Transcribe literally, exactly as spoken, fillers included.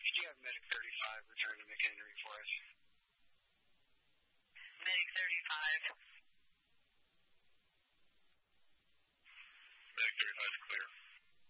could you have Medic thirty-five return to McHenry for us? Medic thirty-five.